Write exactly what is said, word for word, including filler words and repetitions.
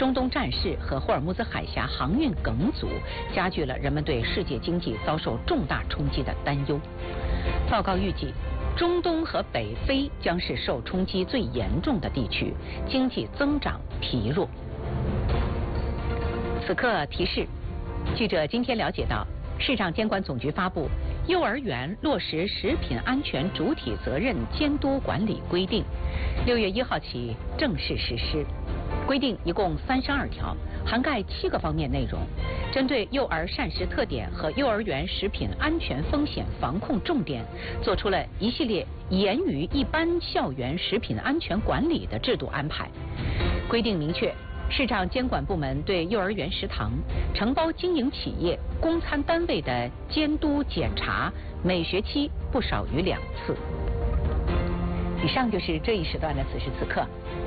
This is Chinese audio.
中东战事和霍尔木兹海峡航运梗阻，加剧了人们对世界经济遭受重大冲击的担忧。报告预计，中东和北非将是受冲击最严重的地区，经济增长疲弱。此刻提示，记者今天了解到，市场监管总局发布《幼儿园落实食品安全主体责任监督管理规定》，六月一号起正式实施。规定一共三十二条，涵盖七个方面内容，针对幼儿膳食特点和幼儿园食品安全风险防控重点，做出了一系列严于一般校园食品安全管理的制度安排。规定明确，市场监管部门对幼儿园食堂、承包经营企业、供餐单位的监督检查，每学期不少于两次。以上就是这一时段的此时此刻。